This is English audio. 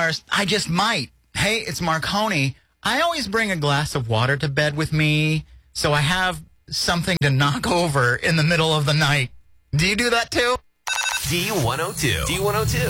stars. I just might. Hey, it's Marconi. I always bring a glass of water to bed with me, so I have something to knock over in the middle of the night. Do you do that too? D102. D102.